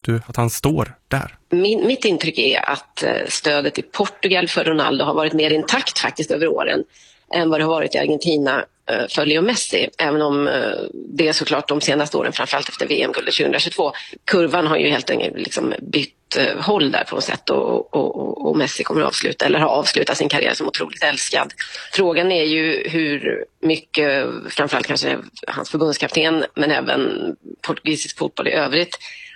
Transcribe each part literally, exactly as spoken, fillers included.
du att han står där? Min, mitt intryck är att stödet i Portugal för Ronaldo har varit mer intakt faktiskt över åren än vad det har varit i Argentina för Leo Messi, även om det är såklart de senaste åren, framförallt efter V M-guldet tjugohundratjugotvå. Kurvan har ju helt enkelt liksom bytt håll där på något sätt och, och, och Messi kommer att avsluta, eller har avslutat sin karriär som otroligt älskad. Frågan är ju hur mycket, framförallt kanske hans förbundskapten, men även portugisisk fotboll i övrigt,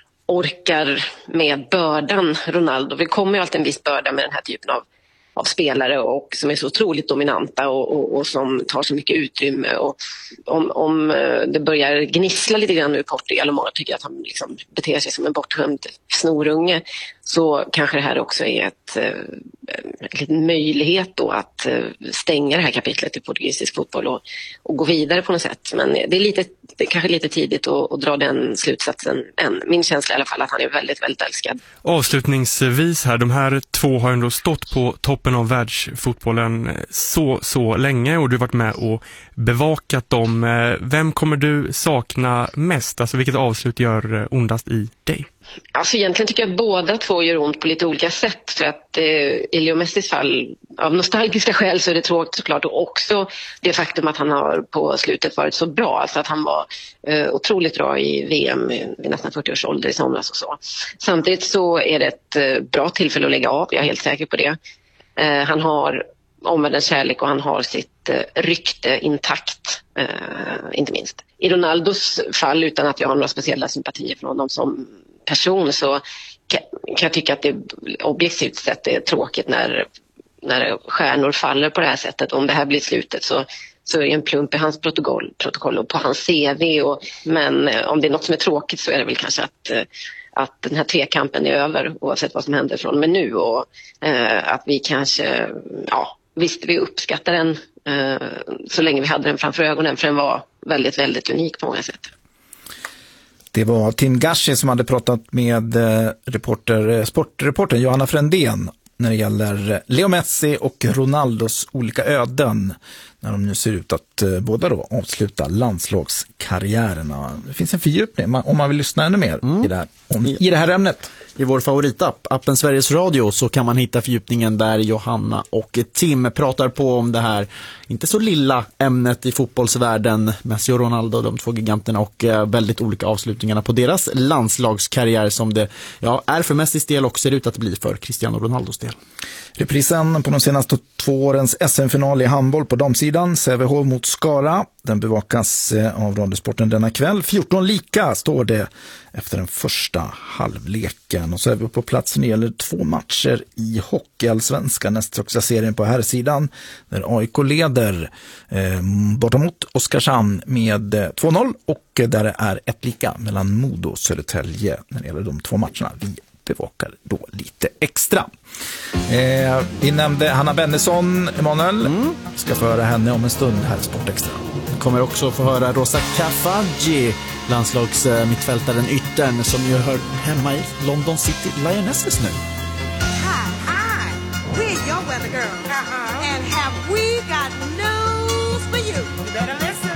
orkar med bördan Ronaldo. Det kommer ju alltid en viss börda med den här typen av av spelare och som är så otroligt dominanta och, och, och som tar så mycket utrymme. Och om, om det börjar gnissla lite grann nu i Portugal och många tycker att han liksom beter sig som en bortskämd snorunge, så kanske det här också är ett, en liten möjlighet då att stänga det här kapitlet i portugisisk fotboll och, och gå vidare på något sätt. Men det är, lite, det är kanske lite tidigt att, att dra den slutsatsen än. Min känsla är i alla fall att han är väldigt, väldigt älskad. Avslutningsvis här, de här två har ändå stått på toppen av världsfotbollen så, så länge och du har varit med och bevakat dem. Vem kommer du sakna mest? Alltså vilket avslut gör ondast i dig? Alltså egentligen tycker jag att båda två gör ont på lite olika sätt, för att eh, i Leo Messis fall av nostalgiska skäl så är det tråkigt såklart, och också det faktum att han har på slutet varit så bra, alltså att han var eh, otroligt bra i V M vid nästan fyrtio års ålder i somras och så. Samtidigt så är det ett eh, bra tillfälle att lägga av, jag är helt säker på det. Eh, han har omvärldens kärlek och han har sitt eh, rykte intakt, eh, inte minst. I Ronaldos fall, utan att jag har några speciella sympatier från honom som person, så kan jag tycka att det objektivt sett är tråkigt när, när stjärnor faller på det här sättet. Om det här blir slutet så, så är det en plump i hans protokoll, protokoll och på hans C V. Och, men om det är något som är tråkigt så är det väl kanske att, att den här trekampen är över oavsett vad som händer från med nu. Och eh, att vi kanske, ja visst vi uppskattar den eh, så länge vi hade den framför ögonen, för den var väldigt, väldigt unik på många sätt. Det var Tim Gashi som hade pratat med reporter, sportreportern Johanna Frändén när det gäller Leo Messi och Ronaldos olika öden när de nu ser ut att båda då avsluta landslagskarriärerna. Det finns en fördjupning om man vill lyssna ännu mer mm. i, det här, om, i det här ämnet. I vår favoritapp, appen Sveriges Radio, så kan man hitta fördjupningen där Johanna och Tim pratar på om det här inte så lilla ämnet i fotbollsvärlden, Messi och Ronaldo, de två giganterna, och väldigt olika avslutningarna på deras landslagskarriär som det ja, är för Messis del och ser ut att bli för Cristiano Ronaldos del. Reprisen på de senaste två årens S M-final i handboll på damsidan, Sävehof mot Skara. Den bevakas av Radiosporten denna kväll. fjorton lika står det efter den första halvleken. Och så är vi på plats när det gäller två matcher i Hockeyallsvenskan, näst högsta serien på här sidan, där A I K leder eh, borta mot Oskarshamn med två noll, och där det är ett lika mellan Modo och Södertälje när det gäller de två matcherna. Vi bevakar då lite extra. Eh, vi nämnde Hanna Bennison, Emanuel. Mm. Ska få höra henne om en stund här i Sportextra. Kommer också få höra Rosa Kafaji, landslagsmittfältaren yttern som ju hör hemma i London City Lionesses nu. Hi, hi, we're your weather girl. Uh-huh. And have we got news for you? You better listen.